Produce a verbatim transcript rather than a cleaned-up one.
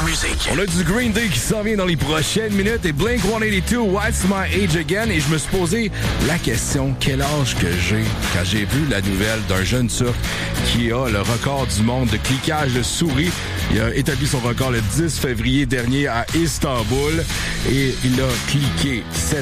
musique. On a du Green Day qui s'en vient dans les prochaines minutes et Blink one eighty-two, What's My Age Again? Et je me suis posé la question, quel âge que j'ai quand j'ai vu la nouvelle d'un jeune Turc qui a le record du monde de cliquage de souris. Il a établi son record le dix février dernier à Istanbul et il a cliqué sept